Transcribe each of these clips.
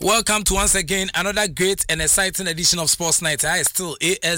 Welcome to once again another great and exciting edition of Sports Night. I still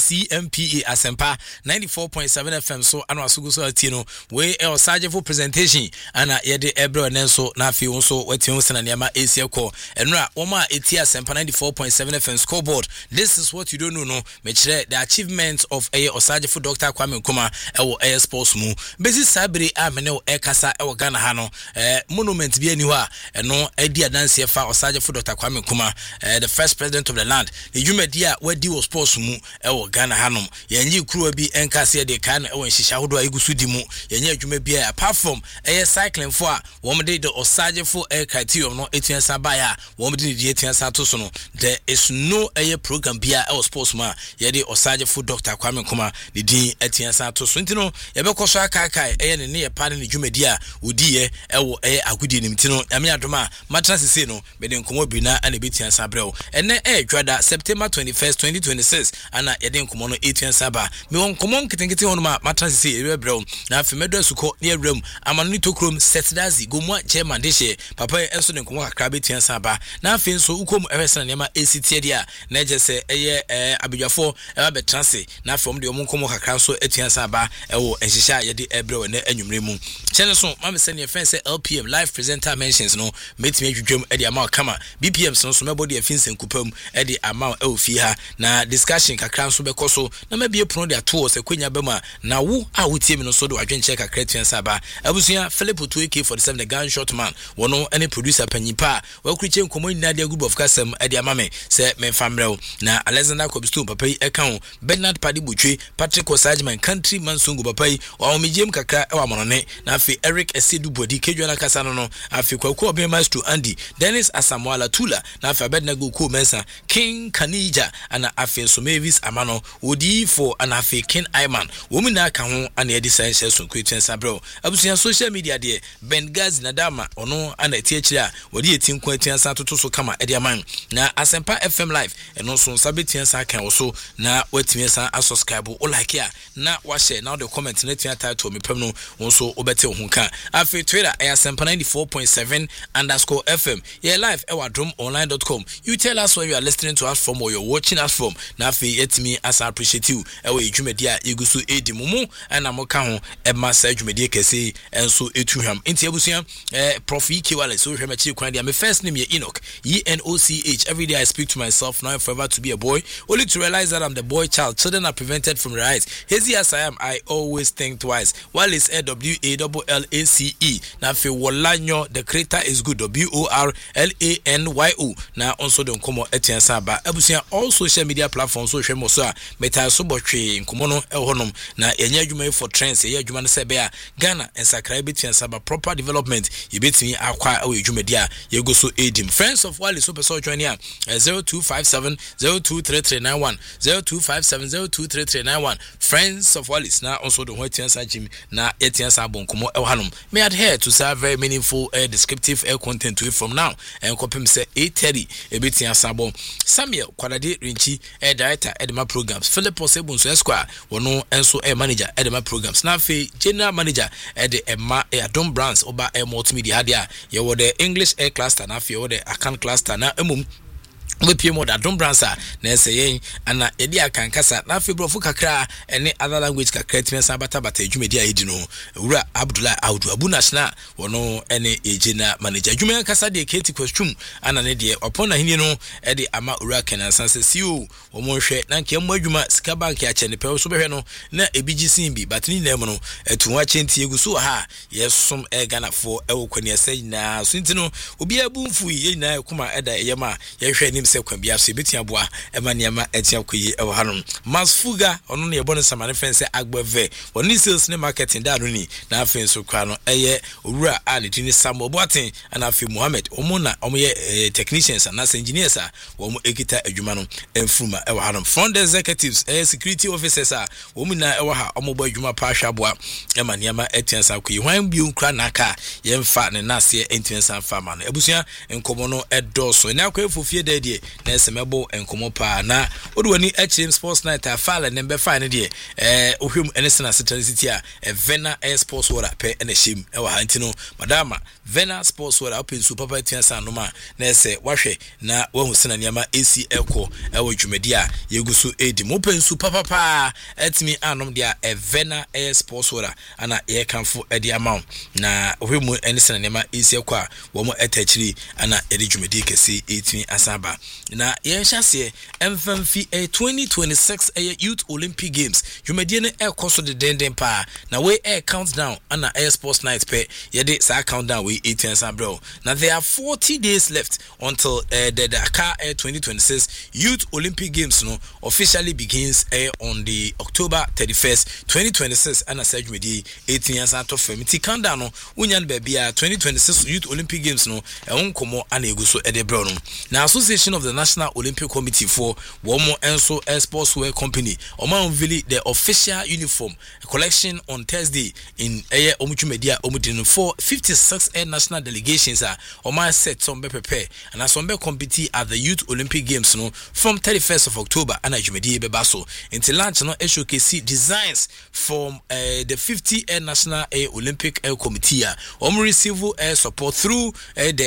ASEMPA Asempa 94.7 FM. So I know Asuguso Atino we el Sajefo presentation and yede ebro nenso na fi wonso wetin na niama ACL call enra woma eti Asempa 94.7 FM scoreboard. This is what you don't know no me kire the achievements of Osajefo Dr. Kwame Nkrumah ewo sports mu bezi sabere amene o ekasa ewo Ghana ha no monument bi ani ho a eno edi adanse fa Osajefo Dr. Kwame Nkrumah, the first president of the land. The Jumedia where di was sports mu ewo Ghana hanom. Yenye kruwa bi enkase de kan ewo nshisha hodo igusudi mu. Yenye adwuma bia apart from cycling for womde the Osajefo criterion no etuansa baya womde the etuansa to so no. There is no program bia ewo sports ma yede Osajefo Dr. Kwame Nkrumah the din etuansa to so ntino yebekọ so akakai ne ne pa ne Jumedia odi ewo agudi nimtino ame adoma matra sese no be de nkomo bi na and betian sabrel ene dwada September 21st 2026 ana yede nkomo no etian saba me won nkomo nkitenkete hono ma matransisi erebrel na afemedo asuko ne ewrem amanu tokrom setdazi gomwa chairman deshe papa enso ne nkomo kakra betian saba na afi nso ukom ewesana ne ma ACT dia na ejese abedwafo eba betranse na afom de omo nkomo kakra so etian saba ewo enhihya yede ebrel ne anwumremu chene so ma mese ne fense LPM live presenter mentions no metime adwudwam e de ama kama BPM so mebody afinsen kupam e de ama ofie ha na discussion kakra so bekoso na mabie prono de ato se kwenya bema na wo a wotie mi no so de wadwenche kakra tuansa ba abusua Philip Otu AK47 the gunshot man wono any producer panyipa wa kuriche nkomo nyina de group of kasam e de ama me se me famrel na Alexander Kobisto papa yi eka Bernard Padibutwe Patrick Osajman country mansungu papa yi wa omijem kakra e wa monone na afi Eric Esedu Bodi Kejwana kasa no afi kwaku obe master Andy Dennis Asamoah Tula na afi Abednego Ko Mensa King Kanija ana afi so Mavis Amano odi for ana afi King Ayman womina ka ho ana edi sanse so kwetuen sabro abusuan social media de Bengazi Nadama ono ana eti akire a wodi eti nkwetuen sa toto so kama edi aman na Asempa FM live eno so sabetian sa kan so na watime sa subscribe o like ya na wa share now the comment na tia title me pem no wonso obete ho kan afi Twitter Asempa 94.7_FM yeah live ewadromonline.com. You tell us where you are listening to us from or you're watching us from. Na fe yetimi as I appreciate you. Ewe dwumedia egusu edi mumu and amoka ho e masa dwumedia kese enso etuham. Inti abusuan Prof EK Wale so hwe machi kwan dia. My first name is Enoch. ENOCH. Every day I speak to myself now and forever to be a boy, only to realize that I'm the boy child. Children are prevented from rights. Hazy as I am, I always think twice. While it's WALLACE. Na fe Wolanyo, the creator is good. WORLANYO. Na also don komo etiansa ba abusia all social media platforms so hwe mo so a meta so botwe nkomo no ehonom na enya adwuma for trends ye adwuma no se be a Ghana ensakra betiansa ba proper development ye betimi akwa awe adwuma dia ye go so edim friends of Wale so person join here 0257023391 0257023391 friends of Wale na also don etiansa jim na etiansa bon komo ehonom me adhere to serve very meaningful descriptive content to from now and kopim say 8:30 ebetia sabo Samuel Kwadade Rinchi director edema programs Philip Osebun so Esquire wono enso manager edema programs na fe general manager ede ema Adom Brands oba multimedia hadia ye wo the English air cluster na fe wo the Akan cluster na emum we pie more Adom Brands na say ana edi akankasa na fe brofo kakra ene other language kakra timensa bata adwumedia edi no wura Abdullah Audu Abu National wono ene ejina manager adwuma kasa de Keti Kwestrum ana ne de opon na hini no edi ama wura kenansa se CEO wo mo hwe na nke mo adwuma sika bank ya chene pe so behwe no na ebigisin bi batini na mu no etuwa chenti eguso ha yesom Ghana for ewo kwani ase na so ntino obi abumfu yi na kuma eda yema ye hwe nim se kwan bia so betia boa ema niama etia koyi ewo hanom Masfuga ono ne yebo no samane fense agbave oni sales ne marketing da no ni na afen so kwa no eye owura a ne tini Samuel Boaten ana afi Mohammed omo na omo ye technicians na engineers a wo ekita adwuma no emfuma ewo hanom front executives security officers a wo na ewo ha omo bo adwuma pa hwaboa ema niama etia sa koyi hwan bi nkra naka ye mfa ne nase entia sa fa ma no ebusua enkomo no edoso na akwa efofie da de na esemebo enkomo pa na odwani HM Sports Night afala number 5 ne de ohwem enesena City a Vena Sports Water pe ene shim e wa hantino madama Vena Sports Water open super papa tiansa no ma na ese wahwe na wahu sena niama ACL ko e wa dwumadi a yeguso edi mo open super papa etimi anom dia Vena Sports Water ana ye kanfo edi amount na ohwemu enesena niama ACL ko a wo mo etachiri ana edi dwumadi kese etimi asaba na ye nhase MFMF 2026 Youth Olympic Games dwumadi ne ekoso de denden pa na we countdown ana Sports Night pe yede sa countdown we 18 bro. Now there are 40 days left until the Dakar 2026 Youth Olympic Games no officially begins on the October 31st 2026 and I said with the 18 years out of famity countdown no unyan baby 2026 Youth Olympic Games no unkomo aneguso edebro no. Now Association of the National Olympic Committee for Womo Enso Sportswear Company Oma unveil the official uniform collection on Thursday in Omuchumedia Omudino for 56 national delegations are Oma set some prepare and as some compete at the Youth Olympic Games no from 31st of October and Ajumedi Bebaso until launch no showcase designs from the 50 National Olympic Committee receive support through the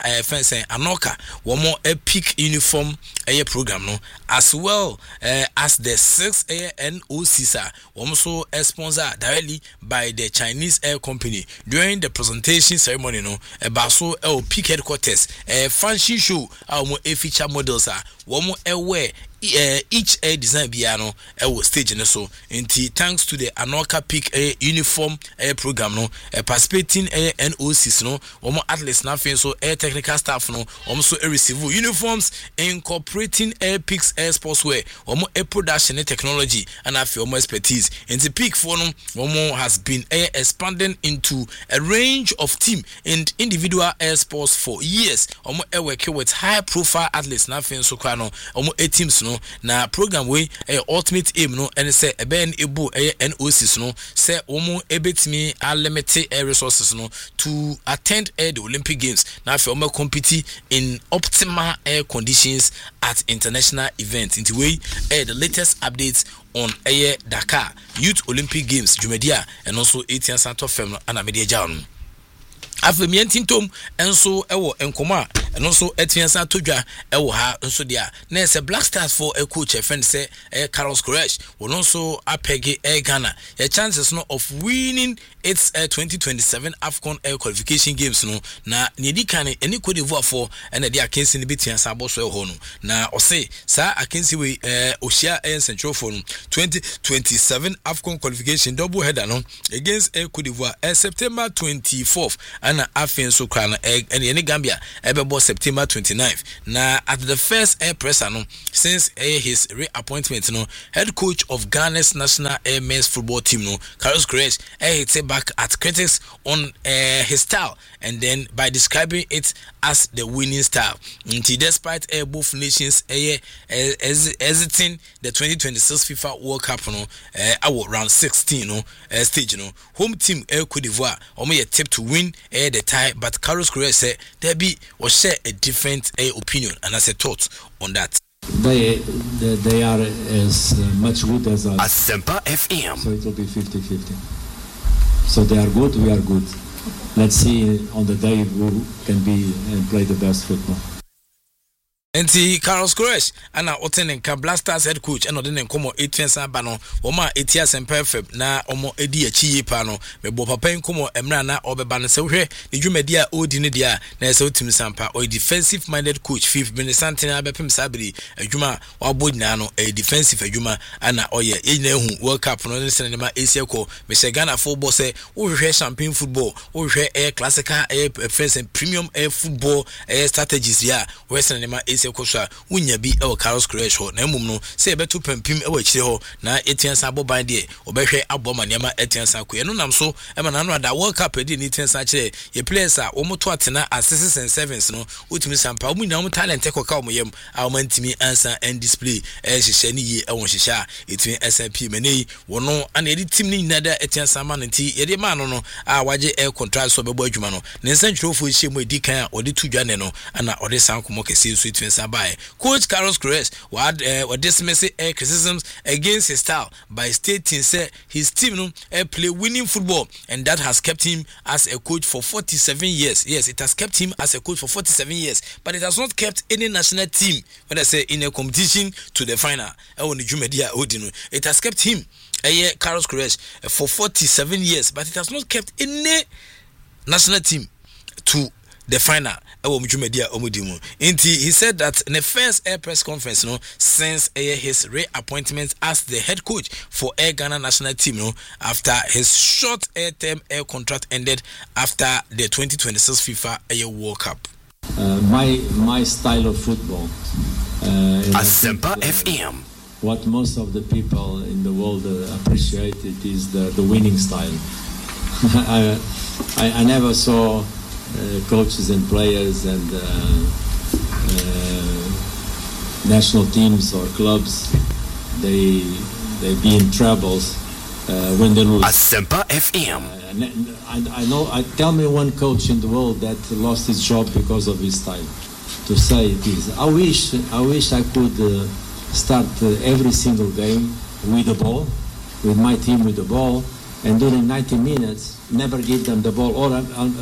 Anoka one more peak uniform program no as well as the 6 NOCs also sponsored directly by the Chinese Air Company during the presentation ceremony no baso peak headquarters fancy show feature models wear each design piano stage and so inti thanks to the Anoka Peak uniform program no participating NOCs no athletes na so technical staff no so receive uniforms incorporating Peaks sportswear production technology and expertise inti Peak for no has been expanding into a range of team and individual sports for years working with high profile athletes na so kwano teams no na program we ultimate aim no and say ben ebu NOCs no say omo ebetimi unlimited resources no to attend the Olympic Games na fe omo compete in optimal air conditions at international events into way the latest updates on Dakar Youth Olympic Games Jumedia and also 18 Santo Fem and Amedia Jan afa mientintom enso ewo enkoma eno so etiansa todwa ewo ha enso dia na ese Black Stars for a coach friend say Carlos Courage will also apege Ghana a chances no of winning its 2027 AFCON qualification games no na nedi kan eni Cote d'Ivoire for and dia akensi ni betiansa boso ho no na o say sa akensi we ohia central for 2027 AFCON qualification double header no against Cote d'Ivoire September 24th and afin so kran any Gambia ebebo September 29th na at the first air presser no since his reappointment no head coach of Ghana's national men's football team no Carlos Courage hit back at critics on his style and then by describing it as the winning style until despite both nations exiting the 2026 FIFA World Cup no round 16 no stage no home team Cote d'Ivoire omo tip to win the tie but Carlos Courage said there be or share a different opinion and as a thought on that. They are as much good as us. Asempa FM. So it will be 50-50. So they are good, we are good. Let's see on the day who can be and play the best football. Enti Carlos Courage ana Otenen ka Black Stars head coach and odenen komo 18 ba no woma etia semperfeb na omo edi achi pa no mebo papa nkomo emra na obeba no se hwe ne dwumadi a odi ne dia na se otimi sampa o defensive minded coach fifth Benesantin abepem sabiri adwuma wabodina no a defensive adwuma ana oye ejina ehu World Cup no ne senema Asia ko me se Ghana football se wo hwe champagne football wo hwe classical first and premium football strategies ya we senema Kosha unya bi e Carlos Courage ho na mum no se ebeto pampim e wachire ho na etiansa aboban de obehwe aboma niam etiansa ko eno nam so e ma na no ada World Cup de ni etiansa kire ye players a wo moto atena assists and sevens no utimi sampa wo nyina wo talent ekoka wo yem a wo mantimi ansa and display hihye ni yi e won hihye etimi SMP mani wo no ana edi team ni nada etiansa ma no nti ye de ma no a waje contract so bebo adwuma no ne nsa twirofo hye mu edi kan a odi tudwa ne no ana odi sankomo kese so etimi by Coach Carlos Queiroz were dismissing criticisms against his style by stating say his team play winning football, and that has kept him as a coach for 47 years. Yes, it has kept him as a coach for 47 years, but it has not kept any national team, when I say in a competition to the final. It has kept him, Carlos Queiroz, for 47 years, but it has not kept any national team to the final. He said that in the first air press conference, since his reappointment as the head coach for Air Ghana national team, after his short air-term air contract ended after the 2026 FIFA Air World Cup. My style of football. Asempa FM. What most of the people in the world appreciate it is the winning style. I never saw coaches and players and national teams or clubs they be in troubles when they lose. Asempa FM. Tell me one coach in the world that lost his job because of his style. To say it is, I wish I could start every single game with the ball, with my team with the ball, and during 90 minutes never give them the ball. Or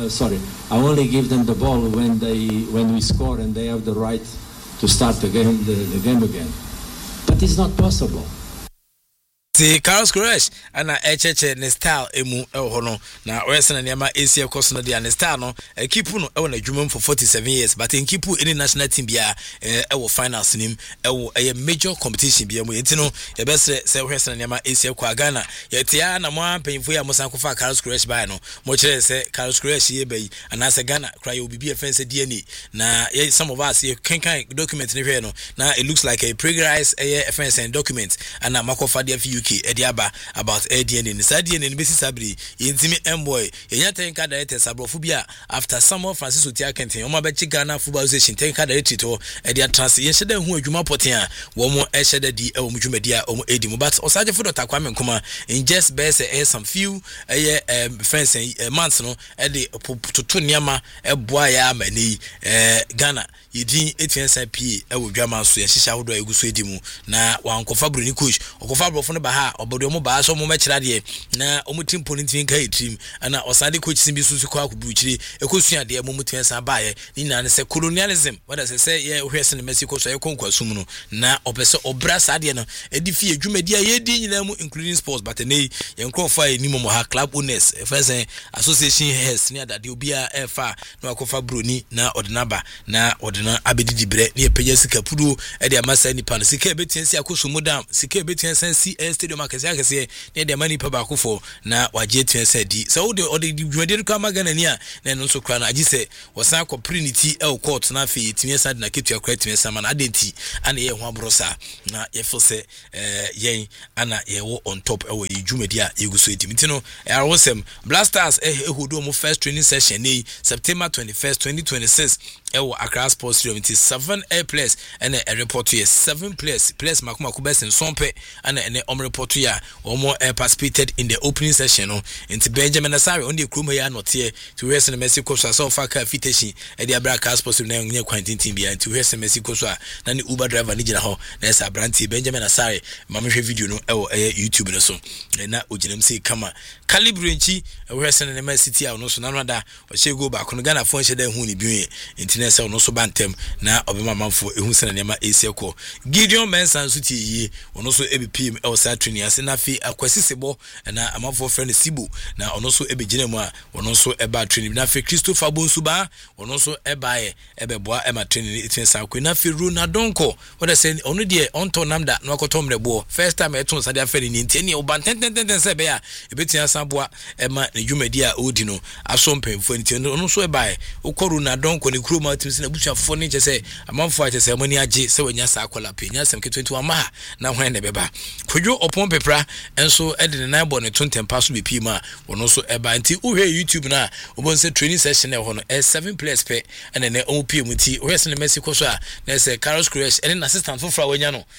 I only give them the ball when we score and they have the right to start the game again. But it's not possible. See, Carlos Queiroz and ne style emu hono na Western Nyama Asia course no dia ne style no keep no na dwuma for 47 years, but in keep any national team bia finals nim a major competition bia mu enti no e be say Western Nyama Asia kwa Ghana yetia na mo ampanfo ya mo sanko fa Carlos Queiroz bai no mo kire say Carlos Queiroz ye bai anase Ghana cry obi bia fence DNA na some of us ye kan document ne hwe no na it looks like a pre-rise fence and document and makofa dia Ediaba about ADN in Sadian and Mrs. Sabri, Intimi Mboy, Yaten Cadete Sabrofubia, after Samuel Francis Utia Kentin, Omabechi Ghana Football Station, Tenka Retito, Edia Trans, Yeshada, who Juma Potia, Womo Eshada di Mujumedia, Edimu, but Osaja Fudo Takwame Kuma, in just best some few friends and months, Eddie Tutuniama, Boya Mani, Ghana, Yidin, 18 SIP, Drama, so Shisha Hudo Egusuedimu, na Wankofabri Nikush, Okofabro from the Baha, obodo mo ba so mo mechira de na omutim politin kai team ana osade coach simbi susu kwa kubuchiri ekosua de mo mutin san baaye ni na se colonialism wada se ye hwese ne Mexico so ye konkwasum no na opese obra sade no edifi adwumadi ye di nyina mu including sports but ne ye nkrofa ni mo ha club owners first association heads ni adade obi a efa na akofa broni na ordinaba na ordina abedidi bre ne penya sika pudu e de amasa ni pan sika betensi akosumu dam sika betensi CS stadium akese ne de mani pa ba kofo na waje tense di so de dwuade ko magana ni a na no so kra na agi se wosan ko prinity el court na fe timi sad na ketua kra timi sama na adenti ana ye ho abrosa na ye fo se yen ana ye wo on top e wo dwumadi a yeguso etimi tino awosem Blasters ehudo mo first training session ni September 21st 2026 ewo Accra Sports Stadium it is 7A plus and a report to 7 plus makuma kubes and sompe and a report ya omo participated in the opening session into Benjamin Asare on the crew ya not here to rest in Mexico so far fitashi e the Accra Sports na nye kwantin team bia to rest in Mexico so na ni Uber driver ni gina ho na esa branti Benjamin Asare mamhwe video no YouTube no so na oginem say kama calibre nchi rest in the city no so na nada o she go back no Ghana fo she da hu ni bi enti na no so bantem na obema manfo ehu sene nema esieko Gideon Mensah nsuti yi ono so ebpm elsa training ase na fi akwasisebo na amanfo friend Sibu na ono so ebegine mu a ono so eba training na fi Christopher Bonsuba ono so ebae ebeboa ema training itwensa akwa na fi Ronaldonko what say ono de onto namda no akotom rebo first time eton sade afere ni nteni obantenten se be a ebetia saboa ema ne dwumadi a odi no asompemfo nteni ono so ebae ukọ Ronaldonko ne kroma na bucha fone che se amanfo ache se mani age se wanya sa akola pe nya sem ke 21 ma na hwan ne beba kwadwo opon pepra enso ede ne na bo ne tontempa so bepi ma wono so eba nti uhwe YouTube na obon se training session e ho no 7 players pe ene ne OP mu ti uhwe se ne Mexico so a na se Carlos Queiroz ene na assistant for fra wanya no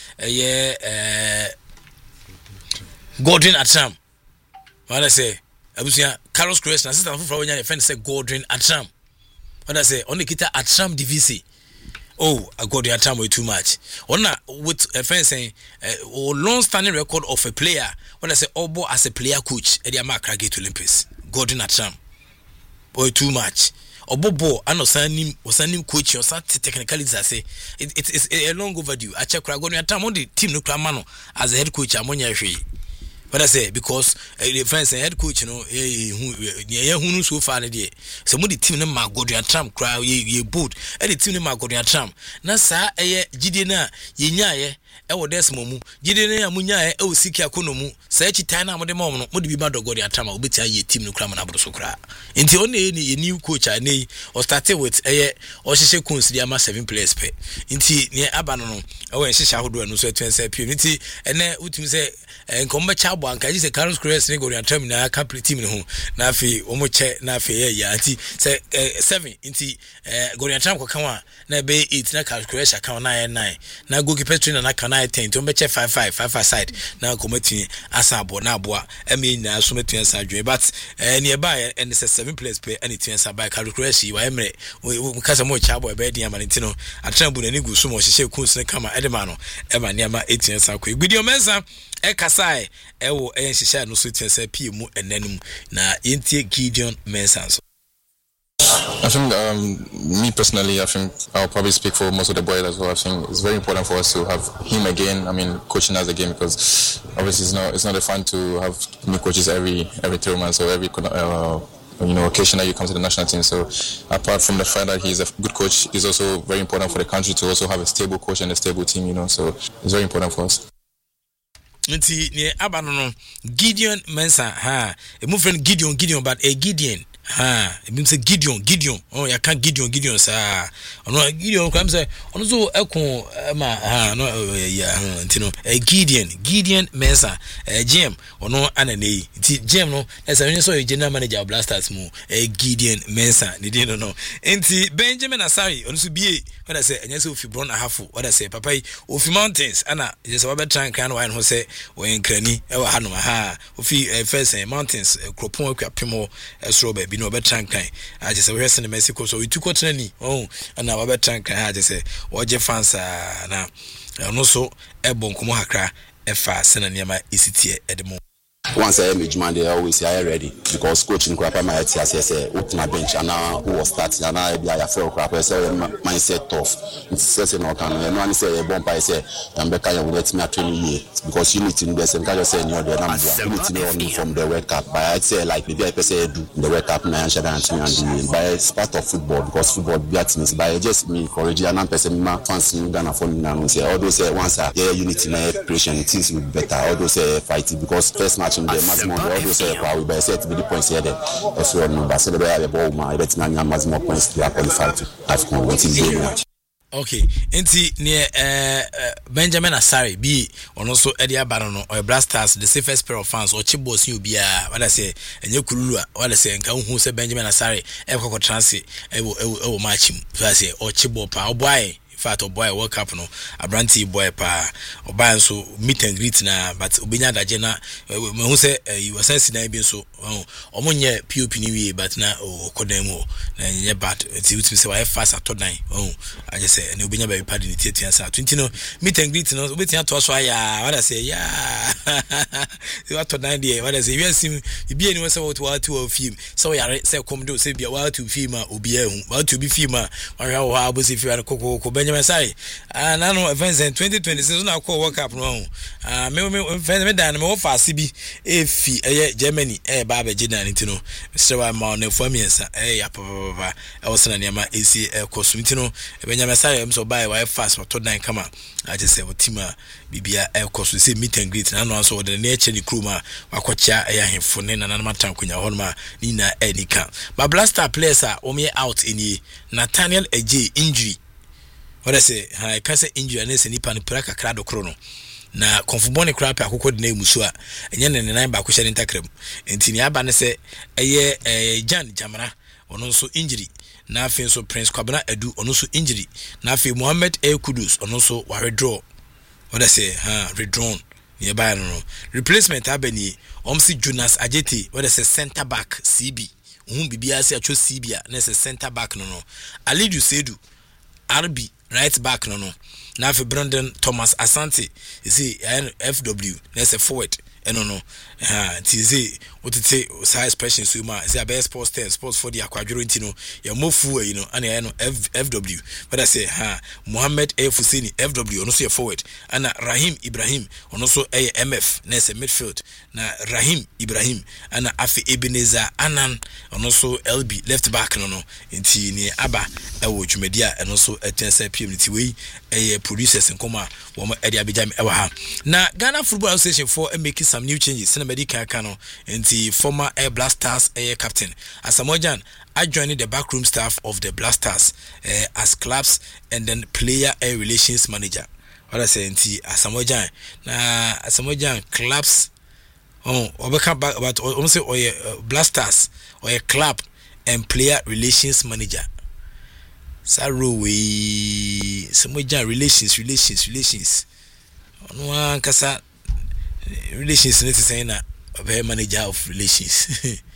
Gordon Atram wala se abusia Carlos Queiroz na assistant for fra wanya ne fen se Gordon Atram. What I say, only kita Atram DVC. Oh, I got your time way too much. Ona with a friend saying long standing record of a player when I say Obo as a player coach at the America Gate Olympics. Gordon Atram. Boy too much. Obobo ano sanim coach or something technicalities I say it's a long overdue. I check Gordon Atram on the team no mano as a head coach amonya hwe. What I say because the friends and head coach, you know, who so far the some of the team na Gordon Atram cry ye boot. The team na Gordon Atram. Na sa gide na ye nyaye ewo desmo mu gide na amunya ewo siki akono mu sa echi tan na mode mom no mode bi ba do Gordon Atram obeti aye team no kra na bodo so kra. Nti on ye new coach anei or started with or she consider ama 7 players pe. Nti ne aba no ewo nhihya hodo no so atwense pie. Nti ene utimi se nkomba cha anka ji se Carlos Cruz ne Gordon Atram na captain team ne ho na afi omo che na afi ya nti se 7 nti Gordon Atram ko kan na be 8 na Carlos Cruz account na 9 na goalkeeper trainer na kan na 10 to be che 5 side na komati asa abo na aboa eme na so metu asa adwen but nearby and se 7 players per anything asa by Carlos Cruz wa emre we kasa mo cha abo e be dia manti no Atram bu na ni gu so mo hye kunsu ne kama edema no e ma neama 18 asa ko Gideon Mensah kasai ewo hyehyɛ no so tiɛsɛ pie mu enanum na yentie Gideon Mensah. I think me personally, I think I'll probably speak for most of the boys as well. I think it's very important for us to have him again. I mean, coaching us again because obviously it's not fun to have new coaches every 3 months or every occasion that you come to the national team. So apart from the fact that he's a good coach, it's also very important for the country to also have a stable coach and a stable team. So it's very important for us. Nti ne abano no Gideon Mensah e mo friend Gideon but Gideon e bim say Gideon oh ya kan Gideon sa ono Gideon kwam say ono so ekon ma no ya nti no Gideon Mensah GM ono ananei nti GM no esa nso so general manager of Blasters mu Gideon Mensah ne din no nti Benjamin Asari ono so bie what I say enye so ofi Bron Ahafo what I say papa ofi mountains ana je se wabe tran kan wine ho say we nkrani e wa hanom ofi first mountains kropon akwapemo esro ba bi no wabe tran kan je se we hwese ne Mexico so itu kotrani ana wabe tran kan je se woje fans na ono so ebonkomo hakra efa sena niama isitie edemo. Once I am Ejman, they always say ready because coaching crap my head say open bench and now who was starting and now I feel crap say mindset tough. It's say no can no one say bomb by say Mbeka you let me 20 years because unity in the same kind of say no the number unity from the World Cup but I say like maybe I say do the World Cup na and the by it's part of football because football beats me by just me encourage and person ma fans in Ghana for now say all those say once unity na pressure things will be better all those say fighting because first match in the maximum always say we by set the points here there as well no but say the ball ma bet na maximum points to qualify to AFCON what is it. Okay, enti near Benjamin Asari be on so Edia Barono or Blasters, the safest pair of fans or Chibos you be what I say, and you Kulua, what I say, and who say Benjamin Asari, Eko Transit, Ewo match him, so I say, or Chibo Pa, or boy. Fato boy work up no abranti boy pa oba so meet and greet na but obinya daje na hu say you sense na bi so omonye pop ni wi but na okodam ho na nye bad ti utimi say why fast atodan I just say na obinya ba padi ni tietia sa 20 no meet and greet no obetia to so ya what I say ya you atodan dey what I say we sim bi ani say what to film so ya say come do say bi wa to film obi ahu wa to bi film wa wa abosi fi ko Benjamin Asari nano events in 2026 na call World Cup no me dan me offer sibi efi Germany ba ba gina ntino Mr. wa ma na fo miensa ya papa e wo sena niam esi kosumti no Benjamin Asari em so buy wa fast to dan kama I just say what team bibia kosu say meet and greet na no so the na eche ni crew ma wakocha ya hemfo ne na matan kunya ho ma ni na enika but Blaster players are out in Nathaniel Eje injury. What I say, I can't say injury and any panipaka crowd or chrono. Na confubone crap akoko de na musua enye ne nan ba ko hye ntakrem enti ya ba ne se Jan Jamara ono so injury na afi so Prince Kwabena Edu ono so injury na afi Mohammed Kudus ono so wa withdraw. What I say, withdrawn nearby no replacement abani omsi Jonas Ajeti what I say center back CB bibia se acho CB na se center back no Alidu Sedu RB right back no na for Brandon Thomas Asante see FW na say forward no tizi otite size expression so ma say best sports 10 sports for the akwadworo ntino ya mofu ana no FW but I say Mohammed Fuseni FW ono so forward ana Rahim Ibrahim ono so MF na say midfield na Rahim Ibrahim ana Afi Ebenezer Anan ono so LB left back no nti ni aba ewo dwumadia eno so etense PMT we producers nkoma wo ma ade abejam ewa ha na Ghana Football Association for making some new changes in America Kano and former Air Blasters captain Asamoah I joined the backroom staff of the Blasters as clubs and then player relations manager. What I say Asamoah na Asamoah clubs obeka back but almost say Blasters or a club and player relations manager. Saruwe Asamoah relations no one kasa relations need to say na a manager of relations.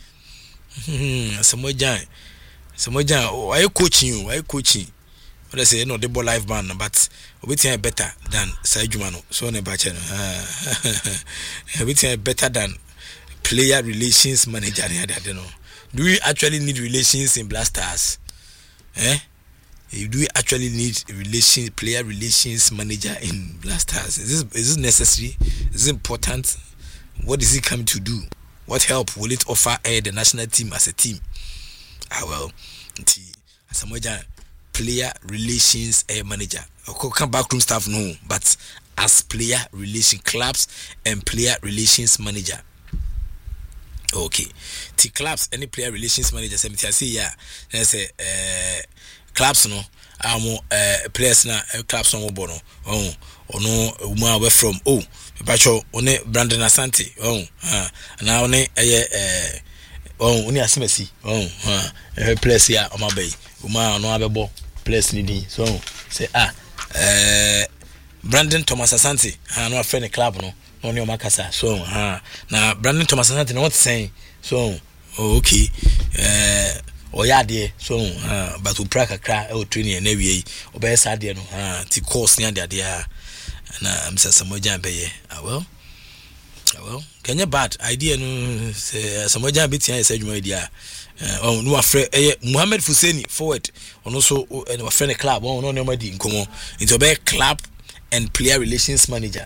Samoah why coaching you? Why coaching? What I say no the ball live band but obetien better than Sajumano. So ne bache no. Obetien better than player relations manager. Do we actually need relations in Blasters? Do we actually need player relations manager in Blasters? Is this necessary? Is it important? What is it come to do? What help will it offer the national team as a team? Well, Asamoah player relations manager. Come backroom staff no, but as player relation clubs and player relations manager. Okay, T clubs any player relations manager. I say yeah. I say clubs no. Players na clubs no bono. No uma we from Bacho one Brandon Asante na one oni Asimesi players here on my bay uma no abebo players ni din so say Brandon Thomas Asante no friend club no oni o makasa so na Brandon Thomas Asante no what saying so okay oyade so but we praka kra training na wie obey sade no ti course ni ade na Mr. Samoah beye well kenya bad idea no say Samoah betia say adwuma dia no afre Mohammed Fuseni forward ono so no friend club no no madi nkomo into be club and player relations manager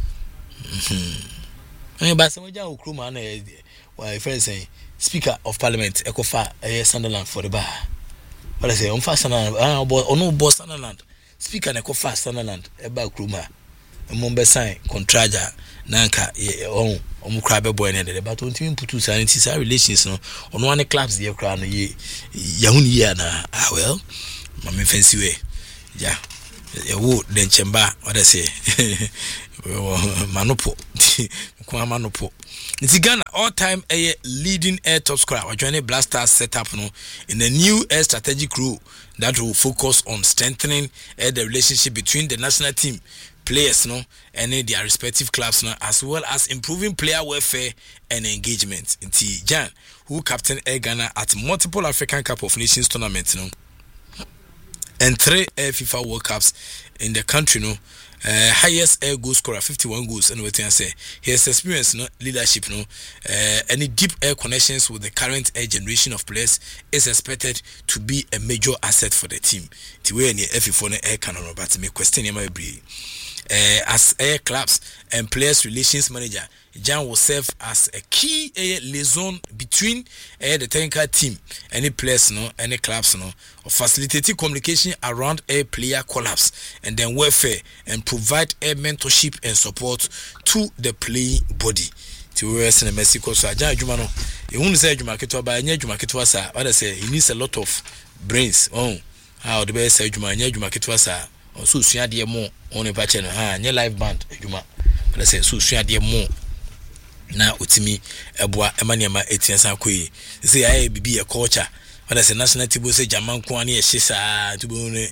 but Samoah okroma na why friend say Speaker of Parliament Ekofa Sunderland for the bar. What I say on fast Sunderland no boss Sunderland Speaker Ekofa Sunderland eba kruma mombe sign contract nanka omukra be boy ne but on team putu sanity relations no on one clubs here kra no ye yahuni ye na well mama fancy way yeah wo den chemba what I say manopo kwa manopo Ghana all-time leading air top scorer or joining Blasters setup no in a new air strategic role that will focus on strengthening the relationship between the national team players no and their respective clubs no as well as improving player welfare and engagement. Inti Jan who captained Air Ghana at multiple African Cup of Nations tournaments no and 3 FIFA World Cups in the country no highest air goal scorer 51 goals and what I say he has experience no leadership no any deep air connections with the current air generation of players is expected to be a major asset for the team the way any for air canon but me question him as air clubs and players relations manager Jan will serve as a key liaison between the technical team, any players, no, any clubs, no, or facilitating communication around a player collapse and then welfare and provide a mentorship and support to the playing body. To rest in Mexico, so Jan Jumano, you won't say Jumakito, but I need Jumakito, what I say, he needs a lot of brains. How the best say Jumakito, so soon, dear more on a patch and your live band, Juma, but I say, so soon, dear more. Na utimi eboa emaniama etiensa koi say aye bibi e culture whether say national team say jaman ko ani e hisa tubo ne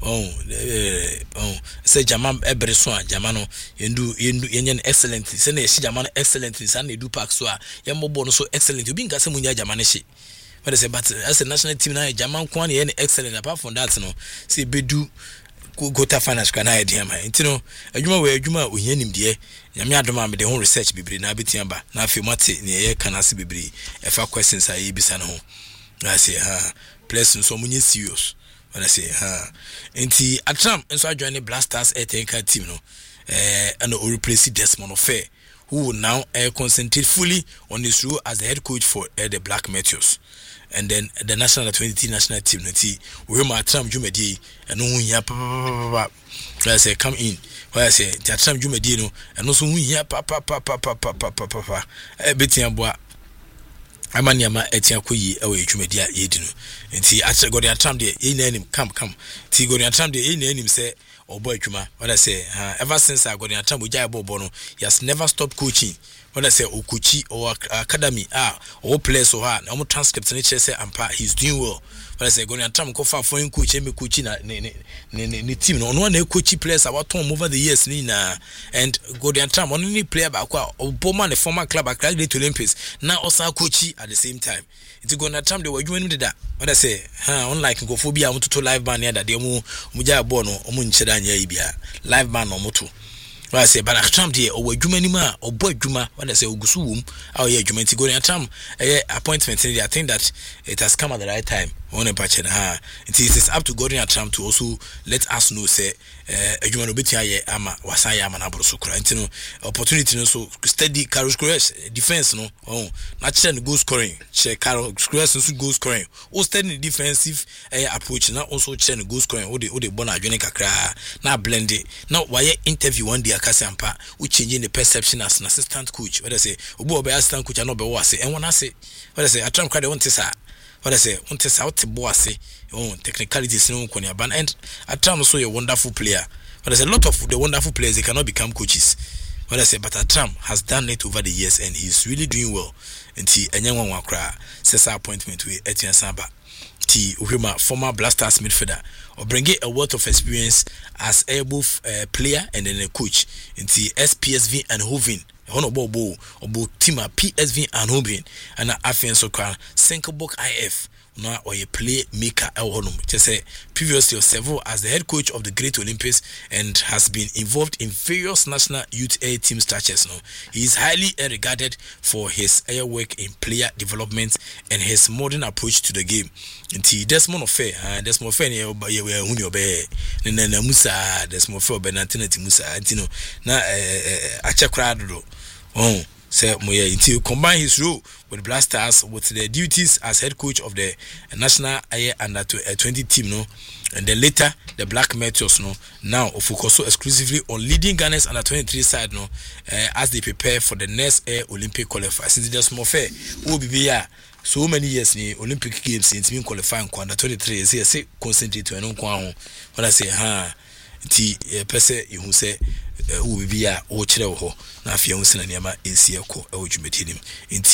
say jaman ebre so a jaman no yenyen excellent say na e jaman excellent say na edu pack so a yembo no so excellent obi nka say munya jaman ne she whether say but as a national team na jaman ko ani e excellent apart from that no say bedu go to finance kana idea man nti no adwuma we adwuma ohia nimde nyame adoma me de ho research bibiri na betia ba na afi mate ne ye kana se bibiri efa questions a ye bisa no ho na say place so munye serious when I say nti Atram nso adjoin Blasters Etenka team no and or replace Desmond Ofe, who will now concentrate fully on his role as the head coach for the Black Meteors. And then the national 20 national team, we my Atram Jumedi, and no one I say come in. Where I say Atram Jumedi, and also we papa Betiamboa. Amanyama etiakoyi ewe Jumedia yedinu. Nti atre go the Atram de ye na anim come. Ti go the Atram de ye na anim say Obo Juma. What I say, ever since I got the Atram Ujai Bobono, he has never stopped coaching. When I say Okuchi or academy, or place or no transcripts and say he's doing well. When I say going to Atram go for foreign coach, me coaching ni team. No one coachy players about Tom over the years nina and go to Atram only player back or Bowman the former club at to Olympics. Now also coachy at the same time. It's going to Atram they were doing that. What I say, unlike go phobia, I want to live band that they muja bono or munchedanya ibia live band or moto. I say, but Atram dear, or Jumanima, or boy Juma, when I say Ugusum, our year Jumanti going Atram appointment. I think that it has come at the right time. On a patch, it is up to Gordon Atram to also let us know, say, a human obitia ama wasaya manabro sukra. And no opportunity no so steady Carlos Cruz defense no not goal scoring. Check Carlos Cruz goal scoring. O steady defensive approach now also chen goal scoring. O de bona joining kakra now blend it. Now why interview one day akasampa we changing the perception as an assistant coach. What I say, Obo be assistant coach no be what say. And when I say what I say Atram crowd want to say what I say, want to say out to boss technicalities no konya ban and Atram so a wonderful player. But there's a lot of the wonderful players they cannot become coaches. What I say, but Atram has done it over the years and he's really doing well. And he enyanwa wakra says appointment with Etienne Samba. T Uhima former Blasters midfielder or bring a wealth of experience as a both player and then a coach in the SPSV and Hovin. Honorable Obo Tima PSV and Hovin and Afen Sokran Senkobok IF. Now or a play maker just say previously several as the head coach of the Great Olympics and has been involved in various national youth A team structures. No, he is highly regarded for his work in player development and his modern approach to the game. Until Desmond Ofe, Desmond Ofe Musa, Desmond Ofe Benantinati Musa, Antino, na Achakrado. Say until combine his role with Blasters with the duties as head coach of the national under 20 team, no, and then later the Black Meteors, no, now focus so exclusively on leading Ghana's under 23 side, no, as they prepare for the next Olympic qualifier. Since it's more fair, will be here so many years in Olympic games since being qualifying under 23 years. Say concentrate to an own. When I say ti pese ihu se wo bibia wo kire wo ho na afia hu se na niama ensi ekọ e wo dwumetinim.